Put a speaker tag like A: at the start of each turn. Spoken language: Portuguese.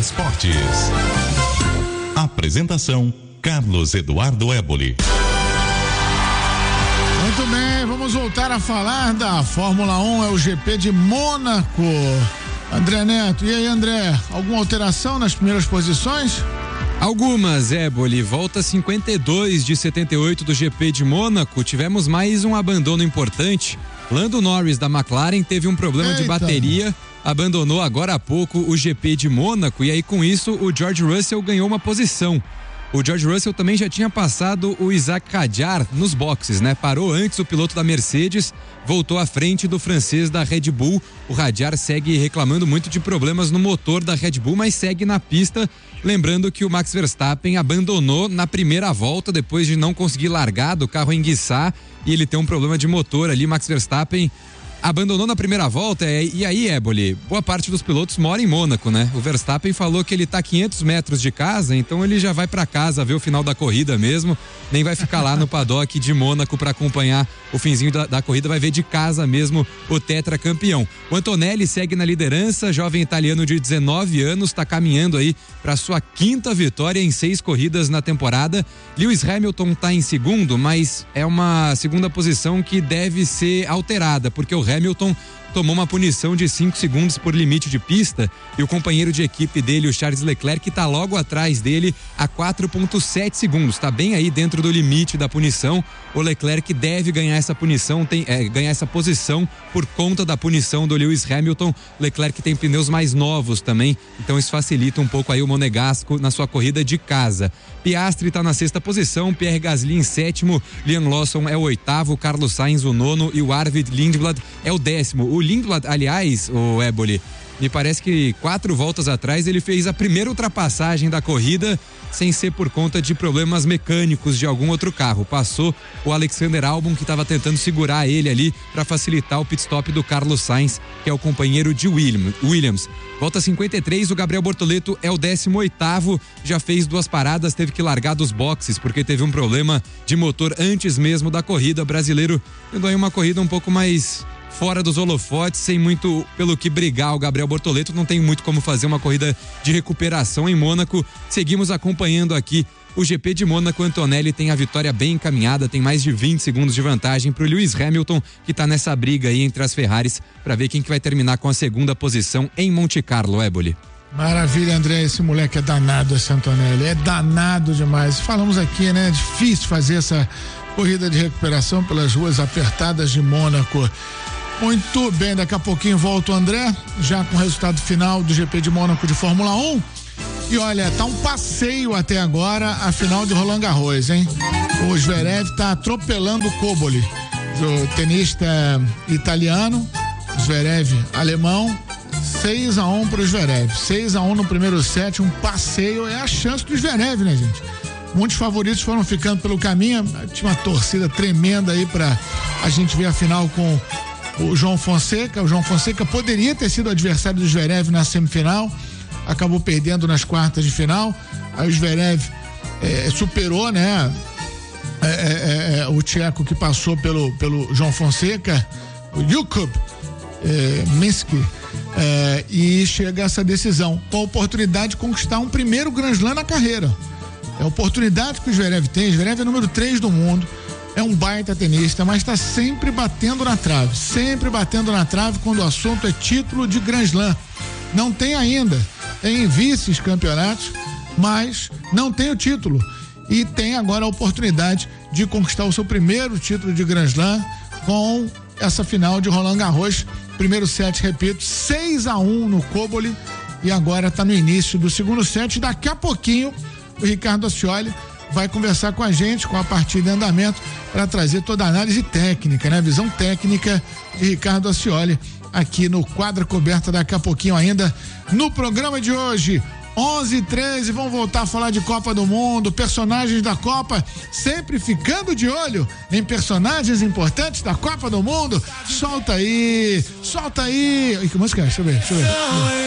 A: Esportes. Apresentação: Carlos Eduardo Éboli.
B: Muito bem, vamos voltar a falar da Fórmula 1, é o GP de Mônaco. André Neto, e aí, André, alguma alteração nas primeiras posições?
C: Algumas, Éboli. Volta 52 de 78 do GP de Mônaco. Tivemos mais um abandono importante. Lando Norris da McLaren teve um problema de bateria, abandonou agora há pouco o GP de Mônaco e aí com isso o George Russell ganhou uma posição. O George Russell também já tinha passado o Isaac Hadjar nos boxes, né? Parou antes o piloto da Mercedes, voltou à frente do francês da Red Bull. O Hadjar segue reclamando muito de problemas no motor da Red Bull, mas segue na pista. Lembrando que o Max Verstappen abandonou na primeira volta, depois de não conseguir largar do carro enguiçar, e ele tem um problema de motor ali. Max Verstappen abandonou na primeira volta, e aí, Éboli, boa parte dos pilotos mora em Mônaco, né? O Verstappen falou que ele tá a 500 metros de casa, então ele já vai pra casa ver o final da corrida mesmo, nem vai ficar lá no paddock de Mônaco pra acompanhar o finzinho da corrida, vai ver de casa mesmo o tetracampeão. O Antonelli segue na liderança, jovem italiano de 19 anos, tá caminhando aí pra sua 5ª vitória em 6 corridas na temporada. Lewis Hamilton tá em segundo, mas é uma segunda posição que deve ser alterada, porque o Hamilton tomou uma punição de 5 segundos por limite de pista e o companheiro de equipe dele, o Charles Leclerc, está logo atrás dele a 4,7 segundos. Está bem aí dentro do limite da punição. O Leclerc deve ganhar essa punição, ganhar essa posição por conta da punição do Lewis Hamilton. Leclerc tem pneus mais novos também, então isso facilita um pouco aí o monegasco na sua corrida de casa. Piastri está na 6ª posição, Pierre Gasly em 7º, Liam Lawson é o 8º, Carlos Sainz o 9º e o Arvid Lindblad é o 10º. O Lindblad, aliás, o Éboli, me parece que 4 voltas atrás ele fez a primeira ultrapassagem da corrida sem ser por conta de problemas mecânicos de algum outro carro. Passou o Alexander Albon, que estava tentando segurar ele ali para facilitar o pit stop do Carlos Sainz, que é o companheiro de Williams. Volta 53, o Gabriel Bortoleto é o 18º, já fez 2 paradas, teve que largar dos boxes porque teve um problema de motor antes mesmo da corrida. O brasileiro tendo aí uma corrida um pouco mais fora dos holofotes, sem muito pelo que brigar. O Gabriel Bortoleto não tem muito como fazer uma corrida de recuperação em Mônaco. Seguimos acompanhando aqui o GP de Mônaco. Antonelli tem a vitória bem encaminhada, tem mais de 20 segundos de vantagem para o Lewis Hamilton, que está nessa briga aí entre as Ferraris para ver quem que vai terminar com a 2ª posição em Monte Carlo, Éboli.
B: Maravilha, André, esse moleque é danado, esse Antonelli, é danado demais. Falamos aqui, né, é difícil fazer essa corrida de recuperação pelas ruas apertadas de Mônaco. Muito bem, daqui a pouquinho volta o André, já com o resultado final do GP de Mônaco de Fórmula 1. E olha, tá um passeio até agora a final de Roland Garros, hein? O Zverev tá atropelando o Cobolli, o tenista italiano, Zverev alemão, 6-1 pro Zverev, 6-1 no primeiro set, um passeio, é a chance do Zverev, né, gente? Muitos favoritos foram ficando pelo caminho, tinha uma torcida tremenda aí pra a gente ver a final com o João Fonseca. O João Fonseca poderia ter sido adversário do Zverev na semifinal, acabou perdendo nas quartas de final. Aí o Zverev superou, né? O tcheco que passou pelo João Fonseca, o Jakub Minsky, e chega a essa decisão com a oportunidade de conquistar um primeiro Grand Slam na carreira. É a oportunidade que o Zverev tem. O Zverev é número 3 do mundo, é um baita tenista, mas está sempre batendo na trave quando o assunto é título de Grand Slam. Não tem ainda, tem vices campeonatos, mas não tem o título, e tem agora a oportunidade de conquistar o seu primeiro título de Grand Slam com essa final de Roland Garros. Primeiro set, repito, 6-1 no Cobolli, e agora está no início do segundo set. Daqui a pouquinho o Ricardo Ascioli vai conversar com a gente, com a partida em andamento, para trazer toda a análise técnica, né? Visão técnica de Ricardo Ascioli aqui no Quadra Coberta, daqui a pouquinho ainda no programa de hoje. 11h13, vamos voltar a falar de Copa do Mundo, personagens da Copa, sempre ficando de olho em personagens importantes da Copa do Mundo. Solta aí. Que música é? Deixa eu ver.